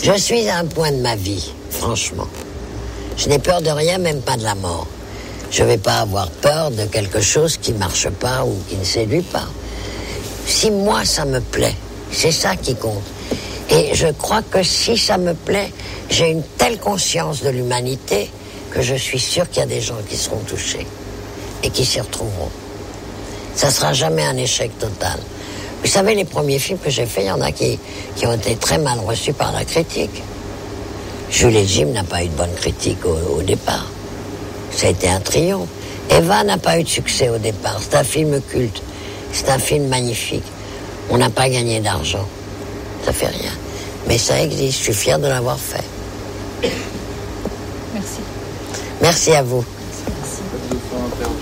Je suis à un point de ma vie, franchement. Je n'ai peur de rien, même pas de la mort. Je ne vais pas avoir peur de quelque chose qui ne marche pas ou qui ne séduit pas. Si moi, ça me plaît, c'est ça qui compte. Et je crois que si ça me plaît, j'ai une telle conscience de l'humanité que je suis sûr qu'il y a des gens qui seront touchés et qui s'y retrouveront. Ça ne sera jamais un échec total. Vous savez, les premiers films que j'ai faits, il y en a qui ont été très mal reçus par la critique. Jules et Jim n'a pas eu de bonne critique au départ. Ça a été un triomphe. Eva n'a pas eu de succès au départ. C'est un film culte. C'est un film magnifique. On n'a pas gagné d'argent. Ça fait rien. Mais ça existe. Je suis fier de l'avoir fait. Merci. Merci à vous. Merci.